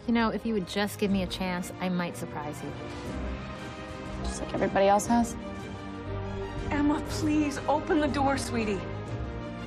You know, if you would just give me a chance, I might surprise you. Just like everybody else has. Emma, please, open the door, sweetie.